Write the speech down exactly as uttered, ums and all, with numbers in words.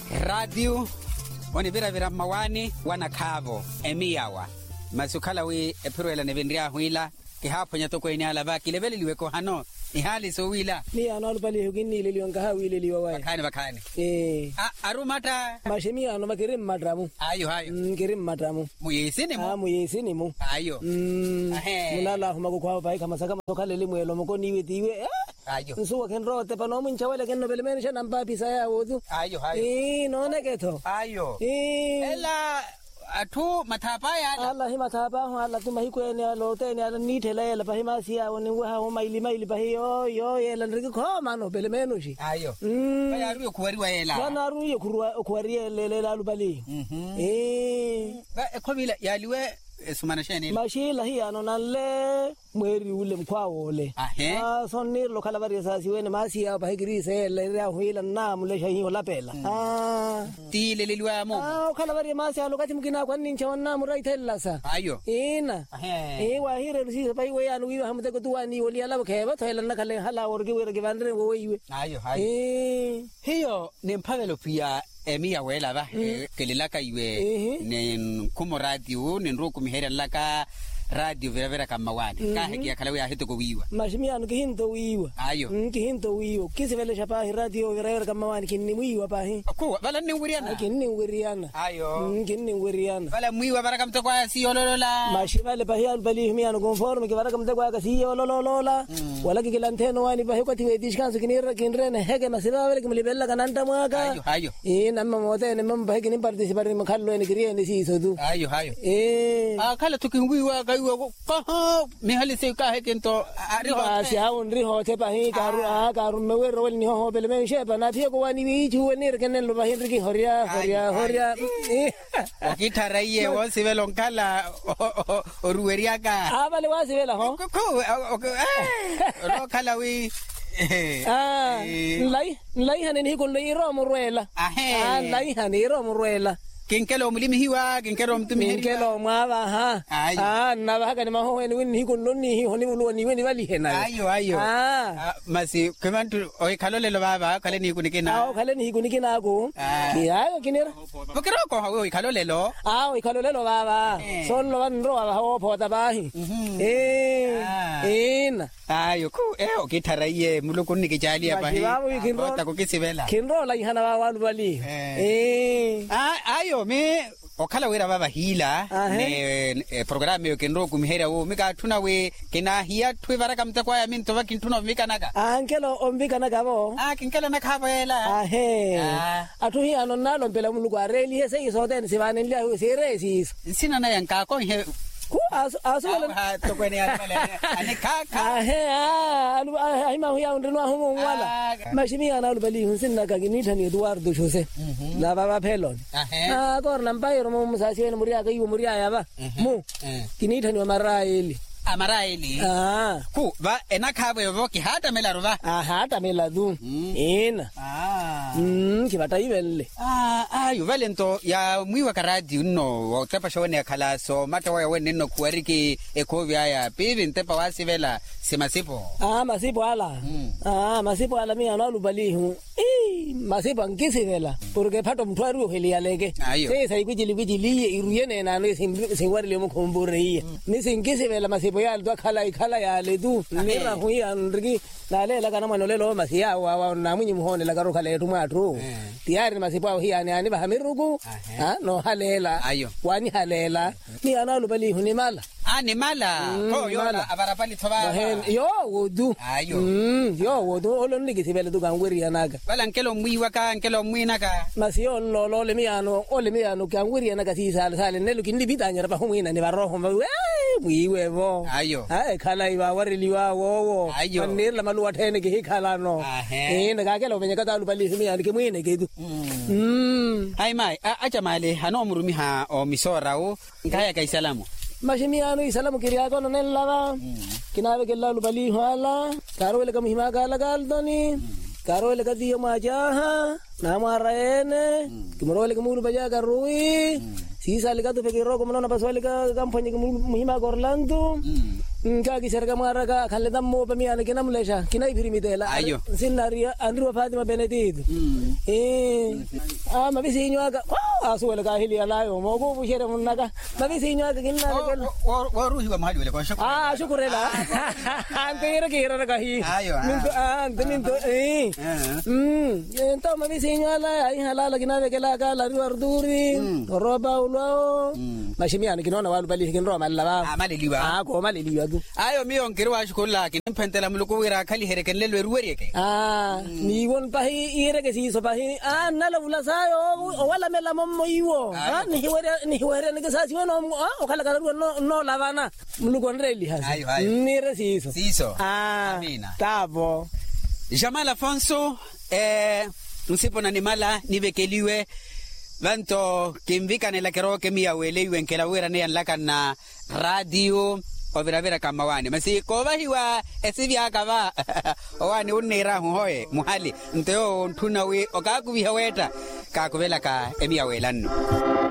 radio oni vera vera mawani wana kavo emiyawa masukala we epirwela nevendria huila ke hapo nyato ko ina lava ki level liweko hano ni hali so wila ni ano bali hugini le liwanga ha wile liwa wa bakani bakani eh arumata mashemi ano makirim madramu ayo hayo ngirim madramu muyesini mu ah muyesini mu ayo ahe mulala huma ko kwa bai kama saka sokale le mwelo mko niwe tiwe ayo nsuwa kenro te pano munchawele kenno belemene shana mbapi saya wodu ayo hayo eh nona keto ayo eh ela atu matapa ya Allah hi matapa ho Allah tu mahi ko ne lote ne ni thela la pahi ma sia oni wa ho maili maili pahi yo yo yela ndiki ko mano bele meno shi ayo baya ruyo kuwari wa yela wana ruyo kuwa kuwari yele la lubali eh ba ekobila yaliwe sumana sheni mashila hi ano nalle mweri ule mkwao le ah sonir lo kala bari sasi wene masi ya ba higri se le ya huila na mule shahi wala pela ah ti le le lwa mo ah kala bari masi ya lokati mkina kwa nini chawana murai tella sa ayo ina eh wa hire rusi bai we anu wi hamte ko tuani wali ala kheba thela na kale hala orgi we ge bandre wo we ayo ayo eh hiyo ni mpavelo pia emiya wela ba kelelaka iwe ne kumo radio ne nroku mihera laka radio vera vera kama wani ka heki akala ya hito ko wiwa mashimi anu kihinto wiwa ayo kihinto wiwa kisivele shapa radio vera vera kama wani kinni wiwa pa hi ko bala ni wiriana kinni wiriana ayo kinni wiriana bala mwiwa baraka mtakwa si ololola mashimale pa hi albali himi anu conforme ke baraka mtakwa ka si ololola wala ke lanteno wani pa hi ko tiwe diskanso kinira kinrene hege masira vele kimlibella kananta mwaka ayo ayo eh namma mote ne mamba hege ni participar ni khallo ni kriye ni si sodu ayo ayo eh ah kala tukinwiwa iwo ko me hali se ka he kento ari ho asi ha unri ho te pa hi karu a karu me we rol ni ho bele me she pa na thie ko wani wi chu ne re kenen lo ba hin ri ki horia horia horia o ki tharaiye wo se velon kala o rueria ka a vale wa se vela ho ko ro kala wi ah lai lai hanen hi ko lo iro mo ruela ah lai hanen iro mo ruela kinkelo mulimi hiwa kinkelo mtumi kinkelo mwa ha ah na ba kana maho weni weni ko lonni hi honi uloni weni wali hena ayo ayo ah masi kemantu o kalolelo baba kale ni kunikina ah kale ni kunikina ko ki ayo kinera bokero ko o kalolelo ah o kalolelo baba son lo ban ro ho phota ba hi eh ina ayo ku eh o kitharaiye mulukuni ke jali apa hi ta ko kisibela kinro la hana ba walu bali eh ah ayo me okhala wera baba hila ne programa yo kenro kumihera wo mika tuna we kina hiya thwe baraka mtakwa ya minto bakintuna mika naga ankelo ombika naga bo ah kinkelo nakhabela ah he atu hi ano nalo mpela muluku areli hese isoten sibane nlia seresi sina na yanka ko he ku aso aso ha to kwene ani kaka ah he ah alu ai ma huya undino ahumo wala mashimi ana alu bali hunsinna ka ginita ni Eduardo Jose la baba pelon ah kor nambayro mo musasi ene muria ka yu muria ya ba mu ginita ni maraeli amaraeli ah ku ba enakhabo yo ki hata melaro ba ah hata meladu ina ah mm ki bata ibelle ah ayo valento ya mwiwa ka radio no wotapa shone khala so mata wa wene no kuariki ekovya ya pivi ntepa wasivela simasipo ah masipo ala ah masipo ala mi ana lubali hu eh masipo ngisivela porque phato mthwaru helia leke se sai kujili kujili iruyene na no singwari le mukhombore ni singisivela masipo ya ndo khala ikhala ya le du nira hui andriki nale la kana manole lo masia wa na munyi muhone la karo khala yetu matru tiari masipo hi ani ani ba hamirugu ha no halela wani halela ni ana lubali hu ni mala ani mala ko yo abarapali thoba yo wodu ayo mm yo wodu olon nigi sibele du gangwiri anaga wala nkelo mwiwa ka nkelo mwina ka masio lo lo le miano ole miano gangwiri anaga si sale sale nelu kindi bitanya ba humina ni baroho mwiwe bo ayo ha khala iwa wariliwa wowo manir la malu athene ke khala no eh naga ke lo benya ka talu bali simi ani ke mwine ke du mm ai mai acha male hano murumi ha o misora o ngaya ka salamu mashimi anu isalamu kiriya ko non lava kinabe ke lalu bali hala karo le kam hima gal gal doni karo le kadiyo majaha namarene kimro le kumulu baja garui si sal ka to pe ro ko mona paswale ka kampanya ke muhima gorlandu Nka kisarga maraka khalle dammo pamiana kinamlesha kinai birimitela. Ayo. Sinaria Andrew Fatima Benedict. Eh. Ah mabisi nyoaka. Ah suwele ka hili alayo mogo bushere munaka. Mabisi nyoaka kinna lekel. Wa ruhi wa mahali wale kwa shukuru. Ah shukurela. Ante yera kira ka hi. Ayo. Minto ah minto eh. Mm. Ento mabisi nyoala ai halala kinave kela ka la arduri. Roba ulo. Mashimiana kinona walu bali kinro malaba. Ah maliliwa. Ah ko maliliwa du. Ayo miyo ngirwa shukula kinempentela muluku wira kali hereken lelwe ruwerieke. Ah ni won pahi ire ke si so pahi ah nala ula sayo wala mela mommo iwo. Ah ni hiwere ni hiwere ni sa siwo no o kala kala no no lavana muluku ndreli hasi. Ayo ayo. Ni re siso. Siso. Ah. Amina. Tabo. Jamal Afonso eh nsipo na nimala nibekeliwe vanto kimvika nela kero kemia welewe nkela wera ne yanlaka na radio overa vera kama wani masi koba hiwa esivi akava owani unera hoye muhali nteo ntuna we okakubiha weta kakuvela ka emia welanno.